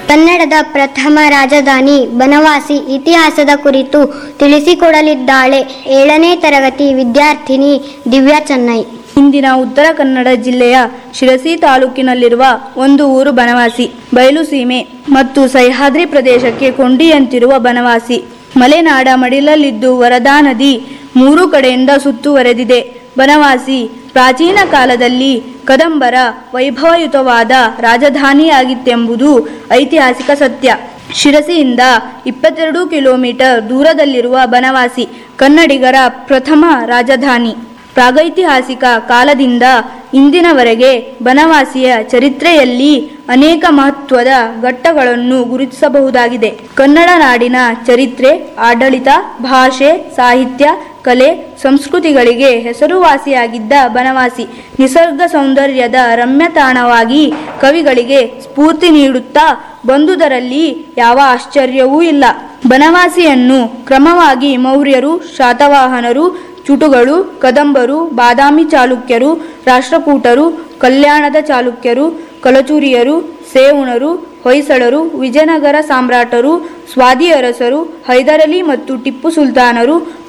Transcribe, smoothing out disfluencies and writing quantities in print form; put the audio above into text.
ಕನ್ನಡದ ಪ್ರಥಮ ರಾಜಧಾನಿ ಬನವಾಸಿ ಇತಿಹಾಸದ ಕುರಿತು ತಿಳಿಸಿಕೊಡಲಿದ್ದಾಳೆ 7ನೇ ತರಗತಿ ವಿದ್ಯಾರ್ಥಿನಿ ದಿವ್ಯಾ ಚೆನ್ನೈ. ಇಂದಿನ ಉತ್ತರ ಕನ್ನಡ ಜಿಲ್ಲೆಯ ಶಿರಸಿ ತಾಲೂಕಿನಲ್ಲಿರುವ ಒಂದು ಊರು ಬನವಾಸಿ. ಬಯಲು ಸೀಮೆ ಮತ್ತು ಸಹ್ಯಾದ್ರಿ ಪ್ರದೇಶಕ್ಕೆ ಕೊಂಡಿಯಂತಿರುವ ಬನವಾಸಿ ಮಲೆನಾಡ ಮಡಿಲಲ್ಲಿದ್ದು ವರದಾ ನದಿ 3 ಕಡೆಯಿಂದ ಸುತ್ತುವರೆದಿದೆ. ಬನವಾಸಿ ಪ್ರಾಚೀನ ಕಾಲದಲ್ಲಿ ಕದಂಬರ ವೈಭವಯುತವಾದ ರಾಜಧಾನಿಯಾಗಿತ್ತೆಂಬುದು ಐತಿಹಾಸಿಕ ಸತ್ಯ. ಶಿರಸಿಯಿಂದ 22 ಕಿಲೋಮೀಟರ್ ದೂರದಲ್ಲಿರುವ ಬನವಾಸಿ ಕನ್ನಡಿಗರ ಪ್ರಥಮ ರಾಜಧಾನಿ. ಪ್ರಾಗೈತಿಹಾಸಿಕ ಕಾಲದಿಂದ ಇಂದಿನವರೆಗೆ ಬನವಾಸಿಯ ಚರಿತ್ರೆಯಲ್ಲಿ ಅನೇಕ ಮಹತ್ವದ ಘಟ್ಟಗಳನ್ನು ಗುರುತಿಸಬಹುದಾಗಿದೆ. ಕನ್ನಡ ನಾಡಿನ ಚರಿತ್ರೆ, ಆಡಳಿತ, ಭಾಷೆ, ಸಾಹಿತ್ಯ, ಕಲೆ, ಸಂಸ್ಕೃತಿಗಳಿಗೆ ಹೆಸರುವಾಸಿಯಾಗಿದ್ದ ಬನವಾಸಿ ನಿಸರ್ಗ ಸೌಂದರ್ಯದ ರಮ್ಯ ತಾಣವಾಗಿ ಕವಿಗಳಿಗೆ ಸ್ಫೂರ್ತಿ ನೀಡುತ್ತಾ ಬಂದುದರಲ್ಲಿ ಯಾವ ಆಶ್ಚರ್ಯವೂ ಇಲ್ಲ. ಬನವಾಸಿಯನ್ನು ಕ್ರಮವಾಗಿ ಮೌರ್ಯರು, ಶಾತವಾಹನರು, ಚುಟುಗಳು, ಕದಂಬರು, ಬಾದಾಮಿ ಚಾಲುಕ್ಯರು, ರಾಷ್ಟ್ರಕೂಟರು, ಕಲ್ಯಾಣದ ಚಾಲುಕ್ಯರು, ಕಲಚುರಿಯರು, ಸೇವಣರು, ಹೊಯ್ಸಳರು, ವಿಜಯನಗರ ಸಾಮ್ರಾಟರು, ಸ್ವಾದಿ ಅರಸರು, ಹೈದರಲಿ ಮತ್ತು ಟಿಪ್ಪು ಸುಲ್ತಾನರು